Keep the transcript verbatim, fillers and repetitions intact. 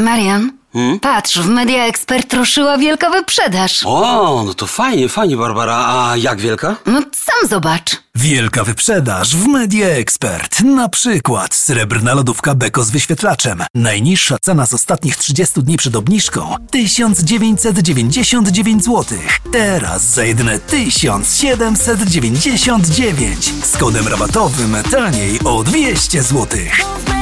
Marian, Hmm? patrz, w Media Expert ruszyła wielka wyprzedaż. O, no to fajnie, fajnie, Barbara. A jak wielka? No sam zobacz. Wielka wyprzedaż w Media Expert. Na przykład srebrna lodówka Beko z wyświetlaczem. Najniższa cena z ostatnich trzydziestu dni przed obniżką tysiąc dziewięćset dziewięćdziesiąt dziewięć złotych. Teraz za jedyne tysiąc siedemset dziewięćdziesiąt dziewięć. Z kodem rabatowym taniej o dwieście złotych.